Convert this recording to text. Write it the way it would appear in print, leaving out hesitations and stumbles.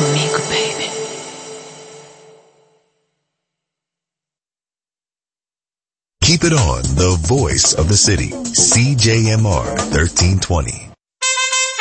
comigo, baby. Keep it on, the voice of the city, CJMR 1320.